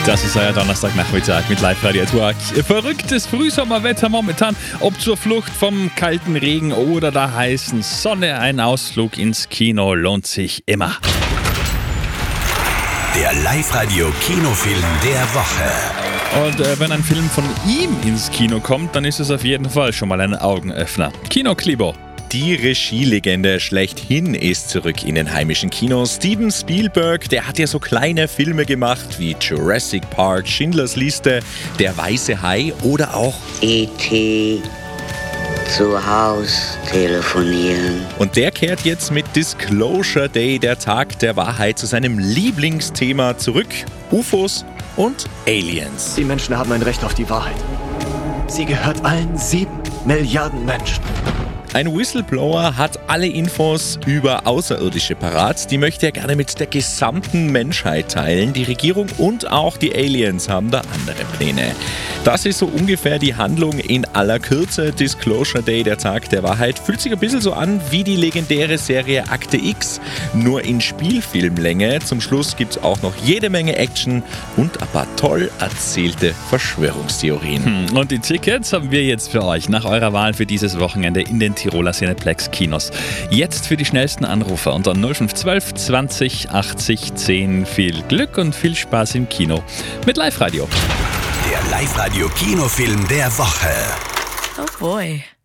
Das ist euer Donnerstagnachmittag mit Live-Radio Network. Verrücktes Frühsommerwetter momentan. Ob zur Flucht vom kalten Regen oder der heißen Sonne, ein Ausflug ins Kino lohnt sich immer. Der Live-Radio Kinofilm der Woche. Und wenn ein Film von ihm ins Kino kommt, dann ist es auf jeden Fall schon mal ein Augenöffner. Kino Klibo. Die Regielegende schlechthin ist zurück in den heimischen Kinos. Steven Spielberg, der hat ja so kleine Filme gemacht wie Jurassic Park, Schindlers Liste, Der weiße Hai oder auch E.T. zu Haus telefonieren. Und der kehrt jetzt mit Disclosure Day, der Tag der Wahrheit, zu seinem Lieblingsthema zurück. UFOs und Aliens. Die Menschen haben ein Recht auf die Wahrheit. Sie gehört allen 7 Milliarden Menschen. Ein Whistleblower hat alle Infos über Außerirdische parat. Die möchte er gerne mit der gesamten Menschheit teilen. Die Regierung und auch die Aliens haben da andere Pläne. Das ist so ungefähr die Handlung in aller Kürze. Disclosure Day, der Tag der Wahrheit, fühlt sich ein bisschen so an wie die legendäre Serie Akte X, nur in Spielfilmlänge. Zum Schluss gibt es auch noch jede Menge Action und ein paar toll erzählte Verschwörungstheorien. Und die Tickets haben wir jetzt für euch nach eurer Wahl für dieses Wochenende in den Tiroler Cineplex Kinos. Jetzt für die schnellsten Anrufer unter 0512 20 80 10. Viel Glück und viel Spaß im Kino mit Live-Radio. Der Live-Radio Kinofilm der Woche. Oh boy.